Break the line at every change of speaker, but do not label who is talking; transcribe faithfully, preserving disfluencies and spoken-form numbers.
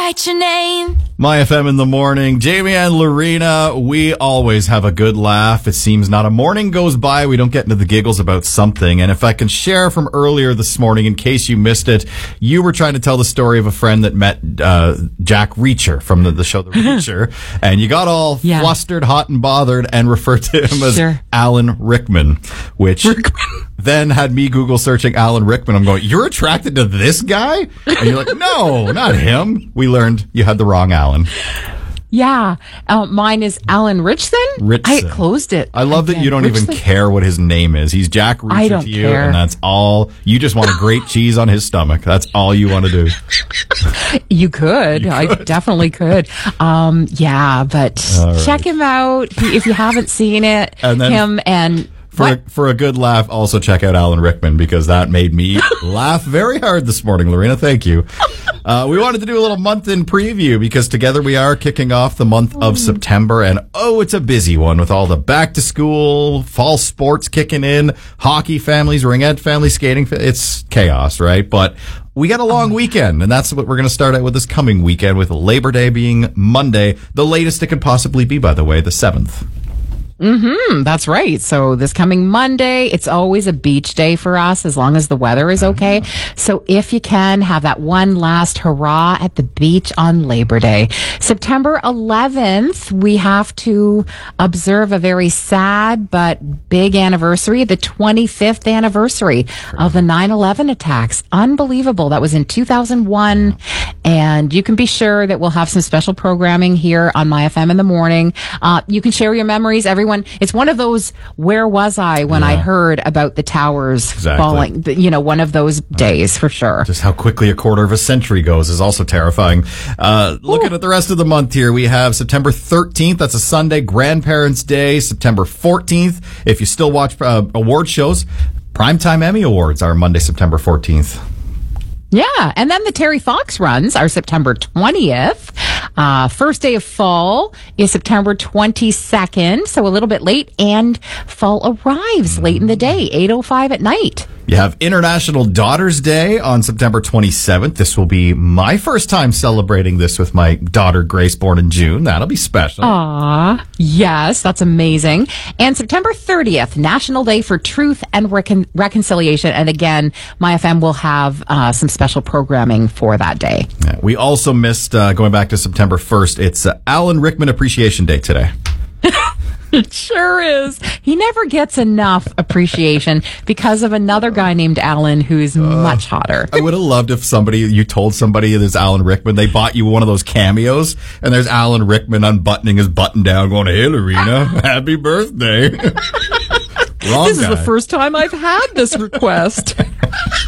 write your name.
My F M in the morning. Jamie and Lorena, we always have a good laugh. It seems not a morning goes by we don't get into the giggles about something. And if I can share from earlier this morning, in case you missed it, you were trying to tell the story of a friend that met uh, Jack Reacher from the, the show The Reacher. And you got all
Yeah.
flustered, hot and bothered and referred to him as
Sure.
Alan Rickman, which
Rickman.
then had me Google searching Alan Rickman. I'm going, you're attracted to this guy? And you're like, no, not him. We learned you had the wrong Alan.
Yeah. Uh, mine is Alan Richson.
Richson.
I closed it.
I love that
again.
you don't even
Richson.
care what his name is. He's Jack Reacher
I don't
to you,
care.
and that's all. You just want a great cheese on his stomach. That's all you want to do.
You could. I definitely could. Um, yeah, but
right.
check him out He- if you haven't seen it.
And then-
him and
For a,
what?
for a good laugh, also check out Alan Rickman, because that made me laugh very hard this morning, Lorena. Thank you. Uh, we wanted to do a little month in preview because together we are kicking off the month of September, and oh, it's a busy one with all the back to school, fall sports kicking in, hockey families, ringette families, skating. Fa- it's chaos, right? But we got a long weekend, and that's what we're going to start out with this coming weekend, with Labor Day being Monday, the latest it could possibly be, by the way, the seventh.
Mm, that's right. So this coming Monday, it's always a beach day for us as long as the weather is okay. So if you can, have that one last hurrah at the beach on Labor Day. September eleventh, we have to observe a very sad but big anniversary, the twenty-fifth anniversary of the nine eleven attacks. Unbelievable. That was in two thousand one. And you can be sure that we'll have some special programming here on My F M in the morning. Uh, you can share your memories. Everyone, it's one of those, where was I when
Yeah.
I heard about the towers
Exactly.
falling? You know, one of those days for sure.
Just how quickly a quarter of a century goes is also terrifying. Uh, looking at the rest of the month here, we have September thirteenth. That's a Sunday, Grandparents' Day. September fourteenth. If you still watch uh, award shows, Primetime Emmy Awards are Monday, September fourteenth.
Yeah. And then the Terry Fox runs are September twentieth. Uh, first day of fall is September twenty-second. So a little bit late, and fall arrives late in the day, eight oh five at night.
You have International Daughters Day on September twenty-seventh. This will be my first time celebrating this with my daughter, Grace, born in June. That'll be special.
Aw, yes, that's amazing. And September thirtieth, National Day for Truth and Recon- Reconciliation. And again, My F M will have uh, some special programming for that day.
Yeah, we also missed, uh, going back to September first, it's uh, Alan Rickman Appreciation Day today.
It sure is. He never gets enough appreciation because of another guy named Alan who's much hotter.
I would have loved if somebody, you told somebody there's Alan Rickman, they bought you one of those cameos, and there's Alan Rickman unbuttoning his button down going, hey, Lorena, happy birthday. Wrong
This is
guy.
the first time I've had this request.